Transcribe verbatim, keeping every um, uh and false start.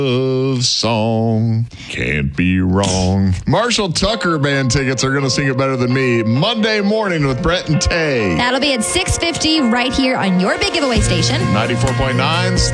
Love song. Can't be wrong. Marshall Tucker Band tickets are going to sing it better than me. Monday morning with Brett and Tay. That'll be at six fifty right here on your big giveaway station. ninety-four point nine